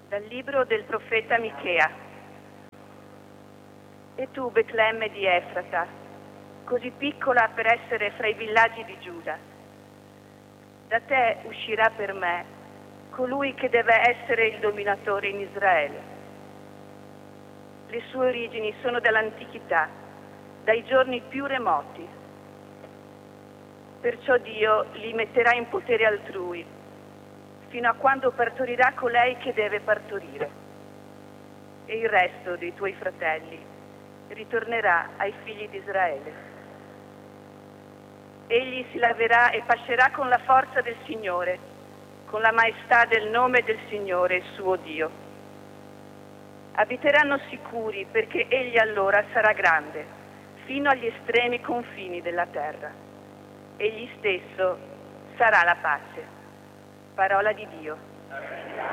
Dal libro del profeta Michea. E tu, Betlemme di Efrata, così piccola per essere fra i villaggi di Giuda, da te uscirà per me colui che deve essere il dominatore in Israele. Le sue origini sono dall'antichità, dai giorni più remoti. Perciò Dio li metterà in potere altrui, fino a quando partorirà colei che deve partorire. E il resto dei tuoi fratelli ritornerà ai figli di Israele. Egli si laverà e pascerà con la forza del Signore, con la maestà del nome del Signore suo Dio. Abiteranno sicuri perché egli allora sarà grande, fino agli estremi confini della terra. Egli stesso sarà la pace. Parola di Dio.